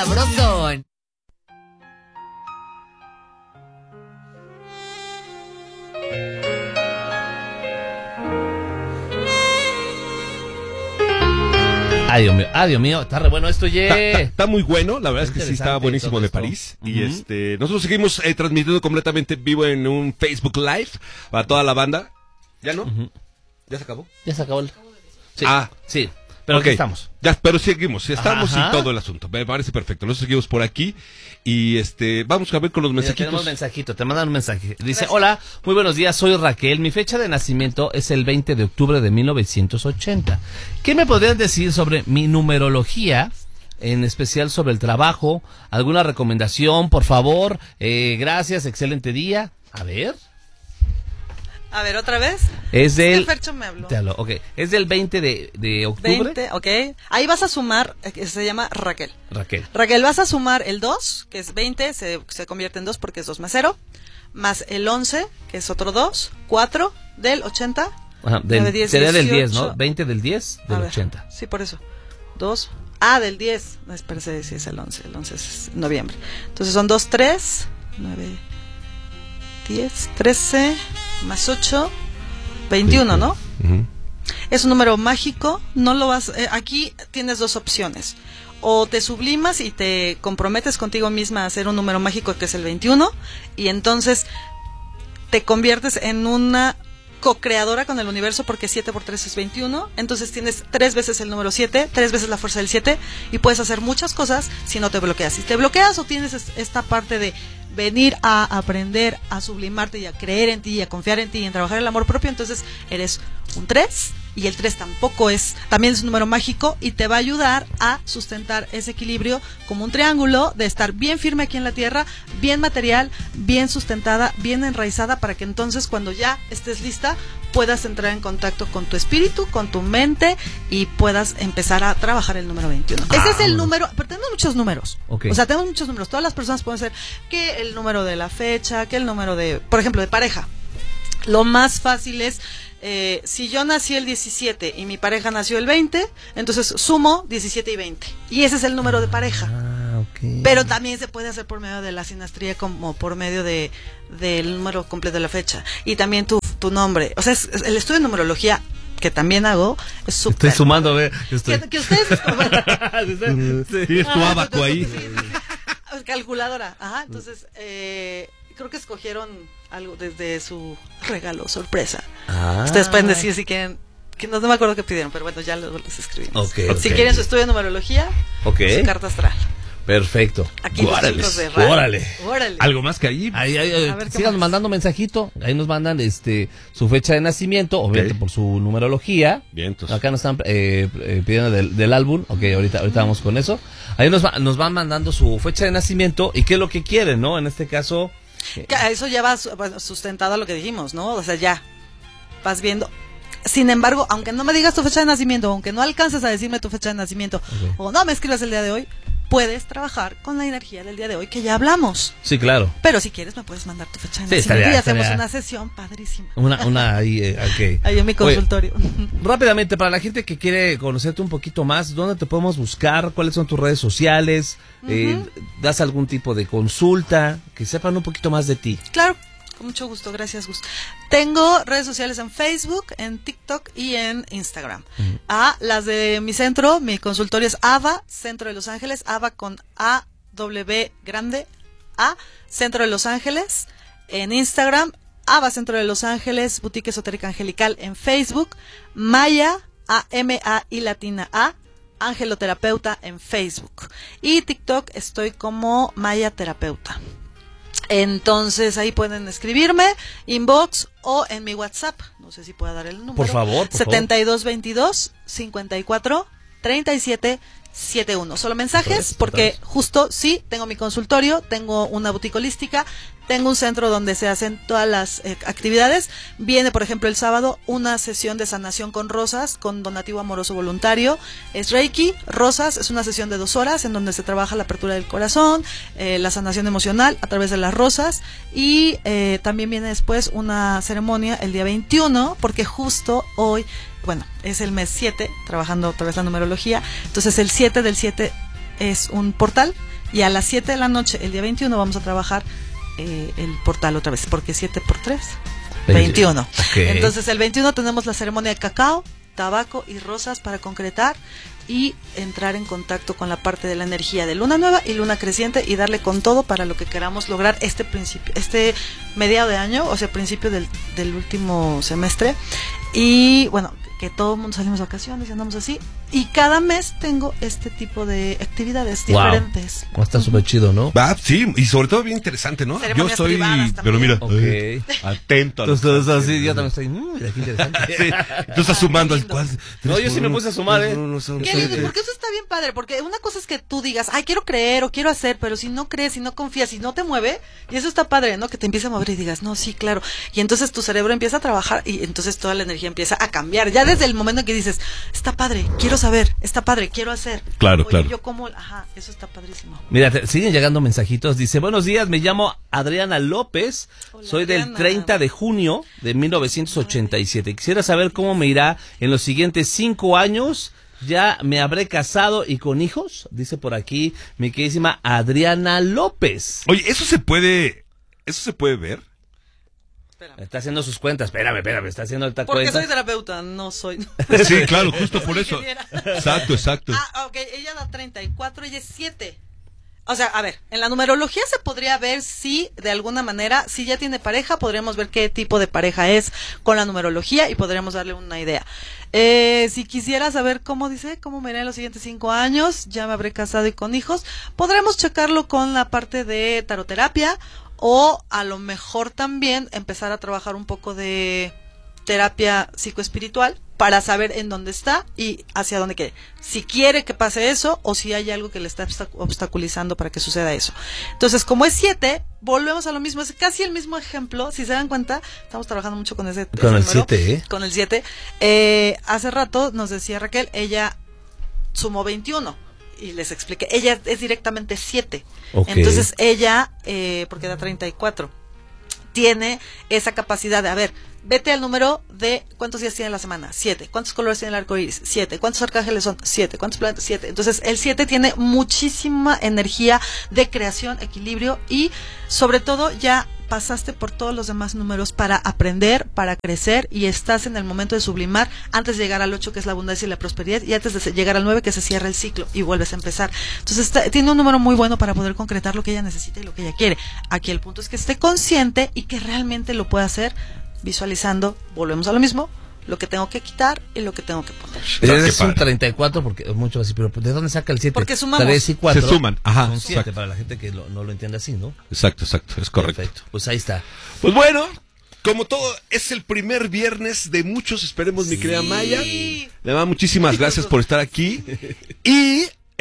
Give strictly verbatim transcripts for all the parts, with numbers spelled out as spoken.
sabrosón. Ay, Dios mío, ah, Dios mío, está re bueno esto, ye. Está, está, está muy bueno, la verdad es que sí está buenísimo de París. Uh-huh. Y este, nosotros seguimos eh, transmitiendo completamente vivo en un Facebook Live para toda la banda. ¿Ya no? Uh-huh. ¿Ya se acabó? Ya se acabó el... Sí, ah, sí, pero okay. Aquí estamos. Ya, pero seguimos, estamos Ajá. y todo el asunto. Me parece perfecto. Nosotros seguimos por aquí y este vamos a ver con los mensajitos. Mira, tenemos un mensajito, te mandan un mensaje. Dice, gracias. Hola, muy buenos días, soy Raquel. Mi fecha de nacimiento es el veinte de octubre de mil novecientos ochenta. ¿Qué me podrían decir sobre mi numerología? En especial sobre el trabajo. ¿Alguna recomendación, por favor? Eh, gracias, excelente día. A ver... A ver, ¿otra vez? Es del... Es que Fercho me habló. Te hablo, ok. Es del veinte de, de octubre. veinte, ok. Ahí vas a sumar, se llama Raquel. Raquel. Raquel, vas a sumar el dos, que es veinte, se, se convierte en dos porque es dos más cero, más el once, que es otro dos, cuatro del ochenta. Ajá, del, nueve, diez, sería dieciocho, del diez, ¿no? veinte del diez, del ver, ochenta. Sí, por eso. dos. Ah, del diez. No, espérese si es el once. El once es noviembre. Entonces son dos, tres, nueve, diez, trece... más ocho, veintiuno, ¿no? Uh-huh. Es un número mágico, no lo vas... Eh, aquí tienes dos opciones. O te sublimas y te comprometes contigo misma a hacer un número mágico que es el veintiuno, y entonces te conviertes en una co-creadora con el universo, porque siete por tres es veintiuno, entonces tienes tres veces el número siete, tres veces la fuerza del siete, y puedes hacer muchas cosas si no te bloqueas. Si te bloqueas o tienes esta parte de venir a aprender, a sublimarte y a creer en ti, y a confiar en ti, y en trabajar el amor propio, entonces eres un tres, y el tres tampoco es, también es un número mágico, y te va a ayudar a sustentar ese equilibrio como un triángulo, de estar bien firme aquí en la tierra, bien material, bien sustentada, bien enraizada, para que entonces cuando ya estés lista, puedas entrar en contacto con tu espíritu, con tu mente, y puedas empezar a trabajar el número veintiuno. Ah, ese es el número, pero tenemos muchos números, okay. O sea, tenemos muchos números, todas las personas pueden ser que el número de la fecha, que el número de, por ejemplo, de pareja. Lo más fácil es, eh, si yo nací el diecisiete y mi pareja nació el veinte, entonces sumo diecisiete y veinte, y ese es el número de pareja. Ah, okay. Pero también se puede hacer por medio de la sinastría, como por medio de del número completo de la fecha, y también tu, tu nombre. O sea, es, es el estudio de numerología que también hago, es súper... Estoy sumando, a ver. Estoy... Que, que ustedes... Bueno, sí, es tu abaco ahí. Sí, sí, sí. Calculadora, ajá, entonces... Eh, creo que escogieron algo desde su regalo sorpresa. Ah. Ustedes pueden decir si quieren, que no, no me acuerdo qué pidieron, pero bueno, ya les escribimos. Okay, okay. Si quieren su estudio de numerología, okay. Su carta astral. Perfecto. Aquí órale, de órale. Órale. Algo más que ahí. ahí, ahí, ahí sigan mandando mensajito. Ahí nos mandan este su fecha de nacimiento, obviamente okay. Por su numerología. Bien, entonces. Acá nos están eh, eh, pidiendo del, del álbum. Ok, ahorita, ahorita vamos con eso. Ahí nos, va, nos van mandando su fecha de nacimiento y qué es lo que quieren, ¿no? En este caso... Eso ya va sustentado a lo que dijimos, ¿no? O sea, ya vas viendo. Sin embargo, aunque no me digas tu fecha de nacimiento, aunque no alcances a decirme tu fecha de nacimiento, okay. O no me escribas el día de hoy, puedes trabajar con la energía del día de hoy, que ya hablamos. Sí, claro. Pero si quieres me puedes mandar tu fecha de sí, nacimiento estaría, y hacemos estaría... una sesión padrísima. Una, una ahí, eh, ok. Ahí en mi consultorio. Oye, rápidamente, para la gente que quiere conocerte un poquito más, ¿dónde te podemos buscar? ¿Cuáles son tus redes sociales? Uh-huh. eh, ¿Das algún tipo de consulta? Que sepan un poquito más de ti. Claro. Con mucho gusto, gracias, Gus. Tengo redes sociales en Facebook, en TikTok y en Instagram. Uh-huh. Ah, las de mi centro, mi consultorio es A V A, Centro de Los Ángeles, A V A con A, W grande, A, Centro de Los Ángeles. En Instagram, A V A Centro de Los Ángeles, Boutique Esotérica Angelical en Facebook, Maya, A M A I latina A, Angeloterapeuta en Facebook. Y TikTok estoy como Maya Terapeuta. Entonces ahí pueden escribirme, inbox o en mi WhatsApp. No sé si pueda dar el número. Por favor, por setenta y dos veintidós cincuenta y cuatro treinta y siete setenta y uno. Solo mensajes, porque justo sí, tengo mi consultorio, tengo una boutique holística, tengo un centro donde se hacen todas las eh, actividades. Viene, por ejemplo, el sábado una sesión de sanación con rosas, con donativo amoroso voluntario. Es Reiki, rosas, es una sesión de dos horas en donde se trabaja la apertura del corazón, eh, la sanación emocional a través de las rosas. Y eh, también viene después una ceremonia el día veintiuno, porque justo hoy, bueno, es el mes siete, trabajando otra vez la numerología. Entonces el siete del siete es un portal, y a las siete de la noche, el día veintiuno, vamos a trabajar eh, el portal otra vez, porque siete por tres, veintiuno. Okay. Entonces el veintiuno tenemos la ceremonia de cacao, tabaco y rosas para concretar y entrar en contacto con la parte de la energía de luna nueva y luna creciente y darle con todo para lo que queramos lograr este principio, este mediado de año, o sea, principio del, del último semestre. Y bueno, que todo el mundo salimos de vacaciones y andamos así. Y cada mes tengo este tipo de actividades wow. diferentes. Oh, está súper chido, ¿no? Va, sí, y sobre todo bien interesante, ¿no? Ceremonias yo estoy, privadas pero mira, okay. atento a lo Entonces, que así, yo también estoy, mmm, mira qué interesante. sí, tú estás sumando. Lindo. ¿Cuál? No, yo sí me puse a sumar, ¿eh? No, no, no, no, Qué no, lindo, no, porque eso está bien padre, porque una cosa es que tú digas, ay, quiero creer o quiero hacer, pero si no crees, si no confías, si no te mueve, y eso está padre, ¿no? Que te empiece a mover y digas, no, sí, claro. Y entonces tu cerebro empieza a trabajar y entonces toda la energía empieza a cambiar. Ya desde el momento en que dices, está padre, quiero saber, está padre, quiero hacer. Claro, Oye, claro. yo como, ajá, eso está padrísimo. Mira, te, siguen llegando mensajitos. Dice, buenos días, me llamo Adriana López. Hola, Soy del Adriana. treinta de junio de mil novecientos ochenta y siete. Quisiera saber cómo me irá en los siguientes cinco años. Ya me habré casado y con hijos. Dice por aquí mi queridísima Adriana López. Oye, eso se puede, eso se puede ver. Espérame. Está haciendo sus cuentas. Espérame, espérame, está haciendo esta Porque cuenta. soy terapeuta, no soy. Sí, claro, justo por Soy eso. ingeniera. Exacto, exacto. Ah, ok, ella da treinta y cuatro, ella es siete. O sea, a ver, en la numerología se podría ver si, de alguna manera, si ya tiene pareja, podríamos ver qué tipo de pareja es con la numerología y podríamos darle una idea. Eh, si quisiera saber cómo dice, cómo me irá en los siguientes cinco años, ya me habré casado y con hijos, podremos checarlo con la parte de taroterapia o a lo mejor también empezar a trabajar un poco de terapia psicoespiritual para saber en dónde está y hacia dónde quiere. Si quiere que pase eso o si hay algo que le está obstaculizando para que suceda eso. Entonces, como es siete, volvemos a lo mismo. Es casi el mismo ejemplo. Si se dan cuenta, estamos trabajando mucho con ese Con ese el número, siete, ¿eh? Con el siete. Eh, hace rato nos decía Raquel, ella sumó veintiuno. Y les expliqué, ella es directamente siete. Okay. Entonces ella, eh, porque da treinta y cuatro, tiene esa capacidad de, a ver, vete al número de cuántos días tiene la semana, siete. ¿Cuántos colores tiene el arco iris? Siete. ¿Cuántos arcángeles son? Siete. ¿Cuántos planetas? Siete. Entonces el siete tiene muchísima energía de creación, equilibrio y sobre todo ya pasaste por todos los demás números para aprender, para crecer y estás en el momento de sublimar antes de llegar al ocho, que es la abundancia y la prosperidad, y antes de llegar al nueve, que se cierra el ciclo y vuelves a empezar. Entonces está, tiene un número muy bueno para poder concretar lo que ella necesita y lo que ella quiere. Aquí el punto es que esté consciente y que realmente lo pueda hacer visualizando, volvemos a lo mismo, lo que tengo que quitar y lo que tengo que poner. Pero es un treinta y cuatro porque mucho así, pero ¿de dónde saca el siete? Porque sumamos. tres y cuatro Se suman, ajá. son siete, Exacto. para la gente que lo, no lo entiende así, ¿no? Exacto, exacto, es correcto. Perfecto, pues ahí está. Pues bueno, como todo, es el primer viernes de muchos, esperemos, mi querida Sí. Maya. Le va muchísimas gracias por estar aquí. Y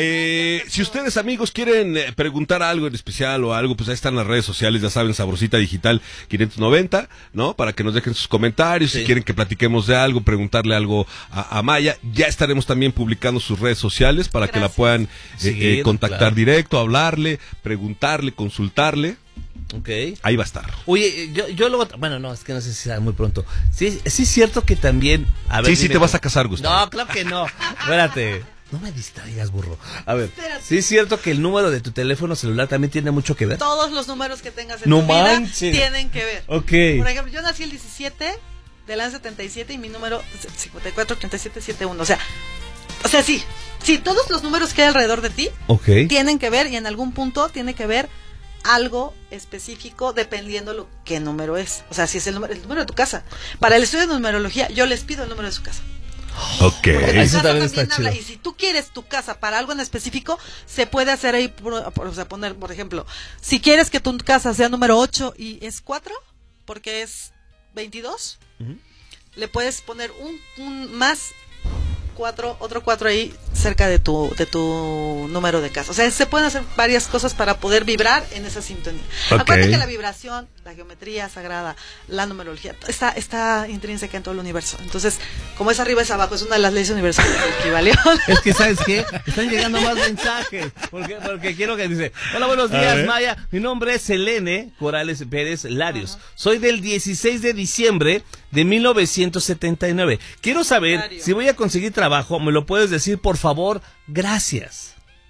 eh, si ustedes, amigos, quieren eh, preguntar algo en especial o algo, pues ahí están las redes sociales, ya saben, Sabrosita Digital quinientos noventa, ¿no? Para que nos dejen sus comentarios, Sí. si quieren que platiquemos de algo, preguntarle algo a, a Maya. Ya estaremos también publicando sus redes sociales para que la Gracias. puedan eh, Seguir, eh, contactar claro. directo, hablarle, preguntarle, consultarle. Ok. Ahí va a estar. Oye, yo, yo luego, bueno, no, es que no sé si sea muy pronto. Sí, sí es cierto que también, a ver. Sí, sí dime te vas tú. a casar, Gustavo. No, claro que no. Espérate. No me distraigas, burro. A ver, Espérate. sí es cierto que el número de tu teléfono celular también tiene mucho que ver. Todos los números que tengas en No tu vida manches. tienen que ver. Ok. Por ejemplo, yo nací el diecisiete del año setenta y siete y mi número es cincuenta y cuatro treinta y siete setenta y uno. O sea, o sea, sí, sí, todos los números que hay alrededor de ti Ok. tienen que ver y en algún punto tiene que ver algo específico dependiendo lo qué número es. O sea, si es el número, el número de tu casa. Para el estudio de numerología, yo les pido el número de su casa. Ok. Porque tu Eso casa también está habla, chido. y si tú quieres tu casa para algo en específico, se puede hacer ahí, por- por- o sea, poner, por ejemplo, si quieres que tu casa sea número ocho y es cuatro, porque es veintidós, Ujú. le puedes poner un, un más cuatro, otro cuatro ahí cerca de tu de tu número de casa. O sea, se pueden hacer varias cosas para poder vibrar en esa sintonía. Ok. Acuérdate que la vibración, la geometría sagrada, la numerología, está está intrínseca en todo el universo. Entonces, como es arriba es abajo, es una de las leyes universales del equivalión. Es que, ¿sabes qué? Están llegando más mensajes. Porque, porque quiero que dice: hola, buenos A días, ver. Maya. Mi nombre es Selene Corales Pérez Larios. Soy del dieciséis de diciembre de mil novecientos setenta y nueve. Quiero saber Lario. si voy a conseguir trabajo. ¿Me lo puedes decir, por favor? Gracias.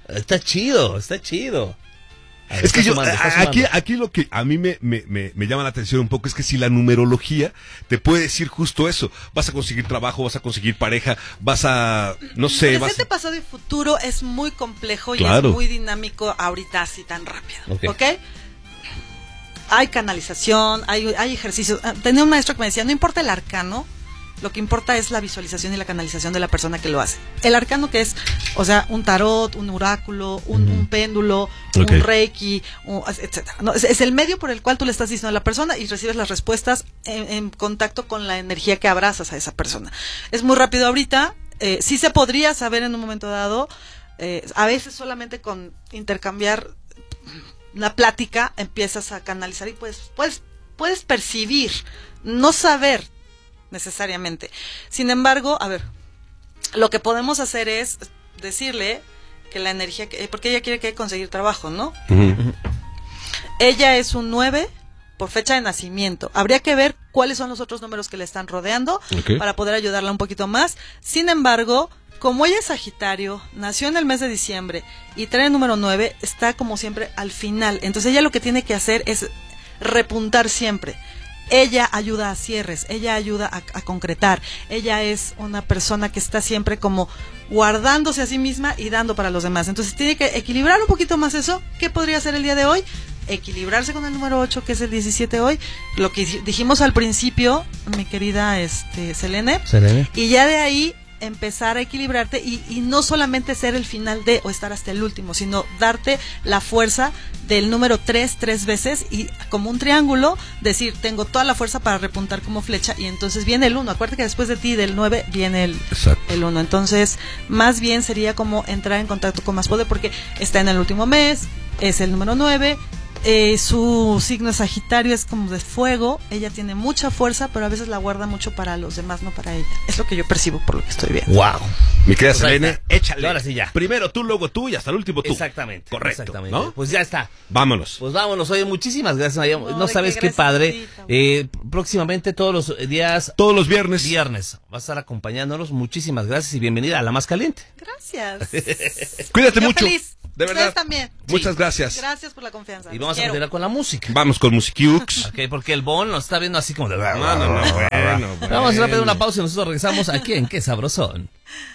Está chido, está chido. A ver, Es que está yo, sumando, está a- aquí, sumando. aquí lo que a mí me, me, me, me llama la atención un poco es que si la numerología te puede decir justo eso, vas a conseguir trabajo, vas a conseguir pareja, vas a, no sé, vas Presente, a... pasado y futuro es muy complejo y Claro. es muy dinámico ahorita así tan rápido. Ok. ¿Ok? Hay canalización, hay, hay ejercicios. Ah, Tenía un maestro que me decía, no importa el arcano, lo que importa es la visualización y la canalización de la persona que lo hace. El arcano que es, o sea, un tarot, un oráculo, un, un péndulo, Ok. un reiki, un- etcétera. No, es, es el medio por el cual tú le estás diciendo a la persona y recibes las respuestas en, en contacto con la energía que abrazas a esa persona. Es muy rápido ahorita, eh, sí se podría saber en un momento dado, eh, a veces solamente con intercambiar una plática empiezas a canalizar y pues puedes, puedes percibir, no saber necesariamente. Sin embargo, a ver, lo que podemos hacer es decirle que la energía, que, porque ella quiere que conseguir trabajo, ¿no? Ujú. Ella es un nueve por fecha de nacimiento. Habría que ver cuáles son los otros números que le están rodeando Ok. para poder ayudarla un poquito más. Sin embargo, como ella es Sagitario, nació en el mes de diciembre y trae el número nueve, está como siempre al final. Entonces ella lo que tiene que hacer es repuntar siempre. Ella ayuda a cierres, ella ayuda a, a concretar, ella es una persona que está siempre como guardándose a sí misma y dando para los demás. Entonces tiene que equilibrar un poquito más eso. ¿Qué podría hacer el día de hoy? Equilibrarse con el número ocho, que es el diecisiete hoy. Lo que dijimos al principio, mi querida este, Selene. Selene. Y ya de ahí empezar a equilibrarte y, y no solamente ser el final de o estar hasta el último, sino darte la fuerza del número tres tres veces y como un triángulo decir, tengo toda la fuerza para repuntar como flecha y entonces viene el uno. Acuérdate que después de ti del nueve viene el, Exacto. el uno. Entonces, más bien sería como entrar en contacto con más poder porque está en el último mes, es el número nueve. Eh, su signo es Sagitario, es como de fuego. Ella tiene mucha fuerza, pero a veces la guarda mucho para los demás, no para ella. Es lo que yo percibo por lo que estoy viendo. Wow. Mi querida Pues ahí Selene, está. échale. Ahora sí ya. Primero tú, luego tú y hasta el último tú. Exactamente. Correcto, Exactamente. ¿no? Pues ya está. Vámonos. Pues vámonos, oye, muchísimas gracias, María. No, No, de sabes qué, qué gracias padre. a ti, Tavo. Eh, próximamente todos los días Todos los viernes. viernes vas a estar acompañándonos. Muchísimas gracias y bienvenida a La Más Caliente. Gracias. Cuídate Yo mucho. feliz. De verdad. Ustedes también. Muchas gracias. Gracias por la confianza. Y Los vamos a quiero. continuar con la música. Vamos con Musiquiux. Ok, porque el Bon nos está viendo así como de... No, no, no, bueno, Vamos a bueno. pedir una pausa y nosotros regresamos aquí en Qué Sabrosón.